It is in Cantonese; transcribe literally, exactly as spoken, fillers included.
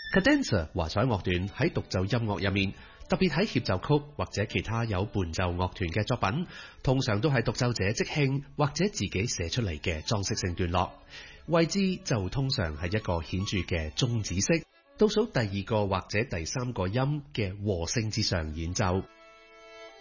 Cadenza 華彩樂段喺獨奏音樂入面，特別喺協奏曲或者其他有伴奏樂團嘅作品，通常都係獨奏者即興或者自己寫出嚟嘅裝飾性段落，位置就通常係一個顯著嘅終止式，倒數第二個或者第三個音嘅和聲之上演奏。